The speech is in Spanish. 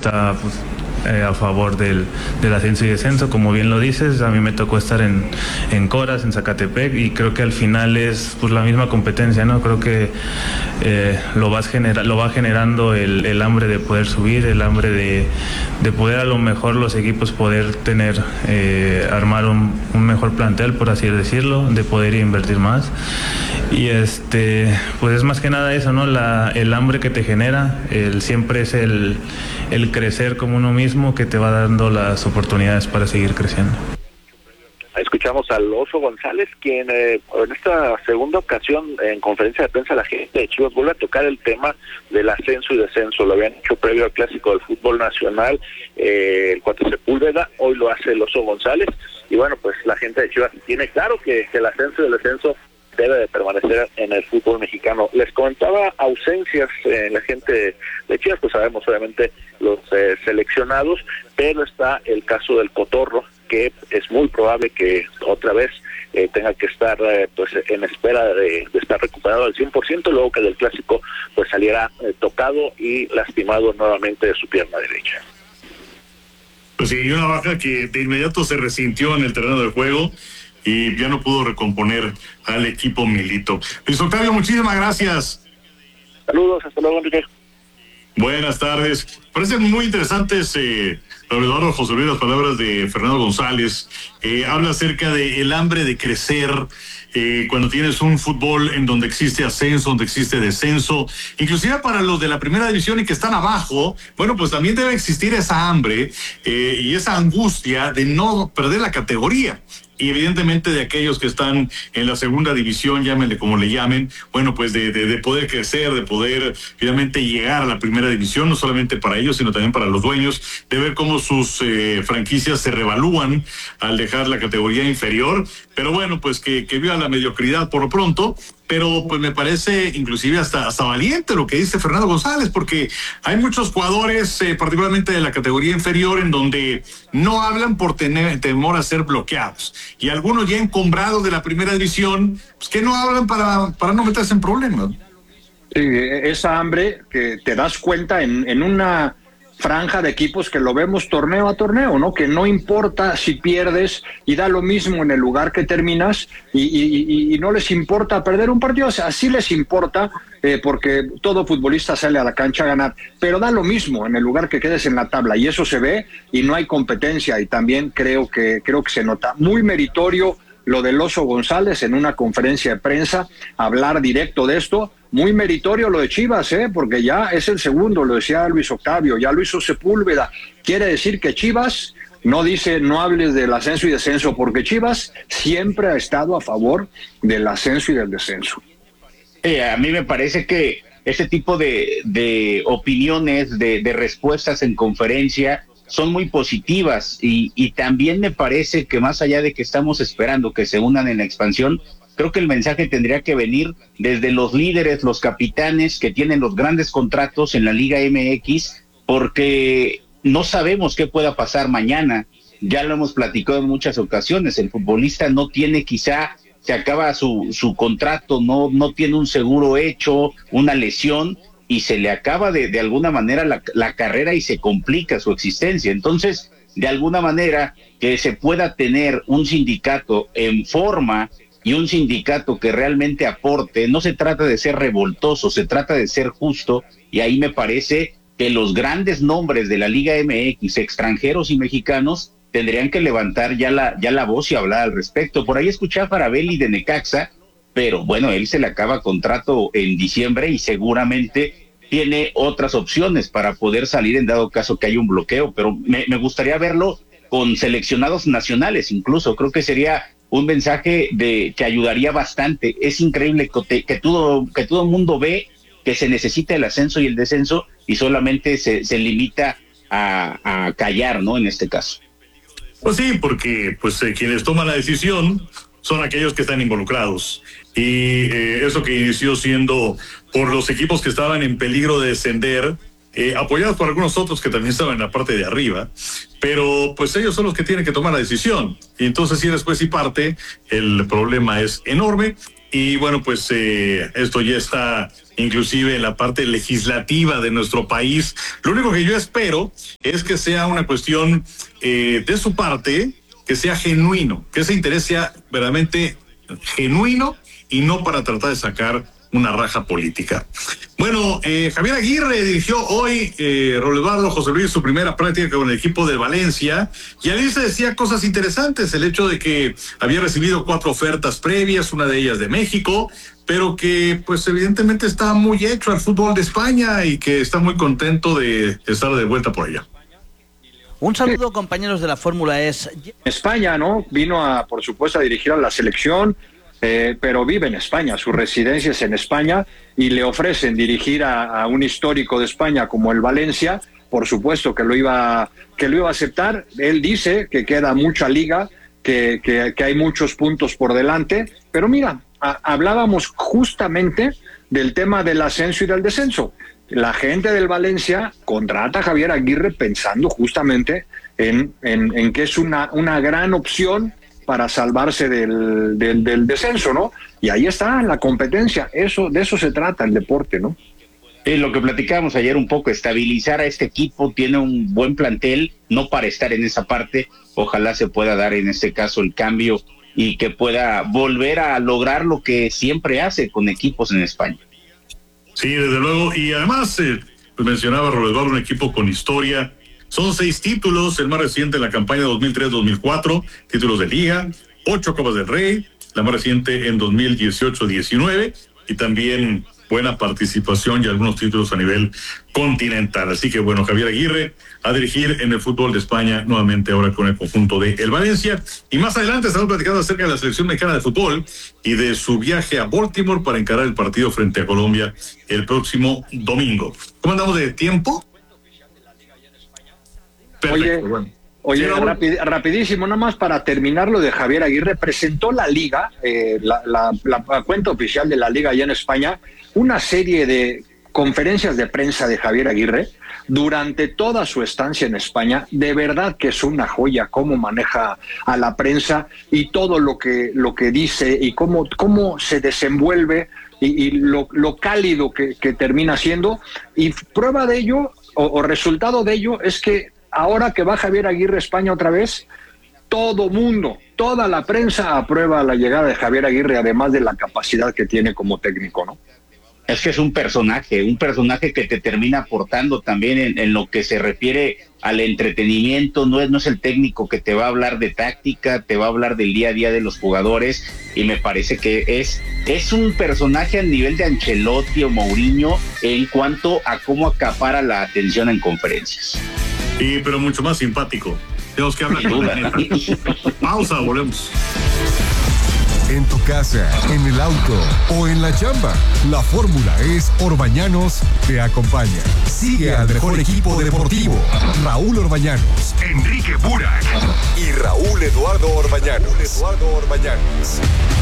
está pues, a favor del ascenso y descenso. Como bien lo dices, a mí me tocó estar en Coras, en Zacatepec, y creo que al final es pues la misma competencia, ¿no? Creo que lo va generando el hambre de poder subir, el hambre de poder a lo mejor los equipos poder tener, armar un mejor plantel, por así decirlo, de poder invertir más. Y pues es más que nada eso, ¿no? El hambre que te genera, siempre es el crecer como uno mismo, que te va dando las oportunidades para seguir creciendo. Escuchamos al Oso González, quien en esta segunda ocasión en conferencia de prensa la gente de Chivas vuelve a tocar el tema del ascenso y descenso. Lo habían hecho previo al Clásico del Fútbol Nacional, el Cuate Sepúlveda, hoy lo hace el Oso González, y bueno, pues la gente de Chivas tiene claro que el ascenso y el descenso debe de permanecer en el fútbol mexicano. Les comentaba ausencias en la gente de Chivas, pues sabemos obviamente los seleccionados, pero está el caso del Cotorro, que es muy probable que otra vez tenga que estar pues en espera de estar recuperado al 100%, luego que del Clásico pues saliera tocado y lastimado nuevamente de su pierna derecha. Pues sí, una baja que de inmediato se resintió en el terreno de juego y ya no pudo recomponer al equipo Milito. Luis Octavio, muchísimas gracias. Saludos, hasta luego, Enrique. Buenas tardes. Parecen muy interesantes, Eduardo José Luis, las palabras de Fernando González. Habla acerca del hambre de crecer, cuando tienes un fútbol en donde existe ascenso, donde existe descenso, inclusive para los de la primera división y que están abajo, bueno, pues también debe existir esa hambre y esa angustia de no perder la categoría. Y evidentemente de aquellos que están en la segunda división, llámenle como le llamen, bueno, pues de poder crecer, de poder finalmente llegar a la primera división, no solamente para ellos, sino también para los dueños, de ver cómo sus franquicias se revalúan al dejar la categoría inferior, pero bueno, pues que viva la mediocridad por lo pronto. Pero pues me parece inclusive hasta valiente lo que dice Fernando González, porque hay muchos jugadores, particularmente de la categoría inferior, en donde no hablan por tener temor a ser bloqueados. Y algunos ya encumbrados de la primera división, pues que no hablan para no meterse en problemas. Sí, esa hambre que te das cuenta en una franja de equipos que lo vemos torneo a torneo, ¿no? Que no importa si pierdes y da lo mismo en el lugar que terminas y no les importa perder un partido, o sea, sí les importa porque todo futbolista sale a la cancha a ganar, pero da lo mismo en el lugar que quedes en la tabla y eso se ve y no hay competencia y también creo que se nota. Muy meritorio lo del Oso González en una conferencia de prensa, hablar directo de esto. Muy meritorio lo de Chivas, porque ya es el segundo, lo decía Luis Octavio, ya lo hizo Sepúlveda. Quiere decir que Chivas no dice no hables del ascenso y descenso, porque Chivas siempre ha estado a favor del ascenso y del descenso. A mí me parece que ese tipo de opiniones, de respuestas en conferencia son muy positivas y también me parece que más allá de que estamos esperando que se unan en la expansión, creo que el mensaje tendría que venir desde los líderes, los capitanes que tienen los grandes contratos en la Liga MX, porque no sabemos qué pueda pasar mañana. Ya lo hemos platicado en muchas ocasiones, el futbolista no tiene quizá, se acaba su contrato, no tiene un seguro hecho, una lesión, y se le acaba de alguna manera la carrera y se complica su existencia. Entonces, de alguna manera, que se pueda tener un sindicato en forma y un sindicato que realmente aporte, no se trata de ser revoltoso, se trata de ser justo, y ahí me parece que los grandes nombres de la Liga MX, extranjeros y mexicanos, tendrían que levantar ya la voz y hablar al respecto. Por ahí escuché a Farabelli de Necaxa, pero bueno, él se le acaba contrato en diciembre y seguramente tiene otras opciones para poder salir en dado caso que haya un bloqueo, pero me gustaría verlo con seleccionados nacionales incluso. Creo que sería un mensaje que ayudaría bastante. Es increíble que todo el mundo ve que se necesita el ascenso y el descenso y solamente se limita a callar, ¿no? En este caso. Pues sí, porque pues quienes toman la decisión son aquellos que están involucrados. Y eso que inició siendo por los equipos que estaban en peligro de descender, apoyados por algunos otros que también estaban en la parte de arriba, pero pues ellos son los que tienen que tomar la decisión. Y entonces si después y parte, el problema es enorme. Y bueno, pues esto ya está inclusive en la parte legislativa de nuestro país. Lo único que yo espero es que sea una cuestión de su parte, que sea genuino, que ese interés sea verdaderamente genuino y no para tratar de sacar una raja política. Bueno, Javier Aguirre dirigió hoy, Raúl Eduardo, José Luis, su primera práctica con el equipo del Valencia, y allí se decía cosas interesantes, el hecho de que había recibido 4 ofertas previas, una de ellas de México, pero que pues evidentemente está muy hecho al fútbol de España y que está muy contento de estar de vuelta por allá. Un saludo, compañeros de la Fórmula E. España, ¿no? Vino por supuesto, a dirigir a la selección, pero vive en España, su residencia es en España, y le ofrecen dirigir a un histórico de España como el Valencia. Por supuesto que lo iba a aceptar. Él dice que queda mucha liga, que hay muchos puntos por delante, pero mira, hablábamos justamente del tema del ascenso y del descenso. La gente del Valencia contrata a Javier Aguirre pensando justamente en que es una gran opción para salvarse del descenso, ¿no? Y ahí está la competencia, de eso se trata el deporte, ¿no? Lo que platicábamos ayer un poco, estabilizar a este equipo, tiene un buen plantel, no para estar en esa parte, ojalá se pueda dar en este caso el cambio y que pueda volver a lograr lo que siempre hace con equipos en España. Sí, desde luego, y además, pues mencionaba Raúl Eduardo, un equipo con historia. Son 6 títulos, el más reciente en la campaña 2003-2004, títulos de Liga, 8 Copas del Rey, la más reciente en 2018-19, y también buena participación y algunos títulos a nivel continental. Así que bueno, Javier Aguirre a dirigir en el fútbol de España nuevamente ahora con el conjunto de el Valencia. Y más adelante estaremos platicando acerca de la selección mexicana de fútbol y de su viaje a Baltimore para encarar el partido frente a Colombia el próximo domingo. ¿Cómo andamos de tiempo? Perfecto, Oye, rapidísimo, nada más para terminar lo de Javier Aguirre, presentó la Liga, la cuenta oficial de la Liga allá en España, una serie de conferencias de prensa de Javier Aguirre durante toda su estancia en España. De verdad que es una joya cómo maneja a la prensa y todo lo que dice y cómo se desenvuelve y lo cálido que termina siendo. Y prueba de ello o resultado de ello es que ahora que va Javier Aguirre a España otra vez, toda la prensa aprueba la llegada de Javier Aguirre, además de la capacidad que tiene como técnico, ¿no? Es que es un personaje que te termina aportando también en lo que se refiere al entretenimiento. No es el técnico que te va a hablar de táctica, te va a hablar del día a día de los jugadores, y me parece que es un personaje al nivel de Ancelotti o Mourinho en cuanto a cómo acapara la atención en conferencias. Sí, pero mucho más simpático. Tenemos que hablar con la neta. Pausa, volvemos. En tu casa, en el auto o en la chamba, la fórmula es Orbañanos te acompaña. Sigue al mejor equipo deportivo, Raúl Orbañanos, Enrique Burak y Raúl Eduardo Orbañanos.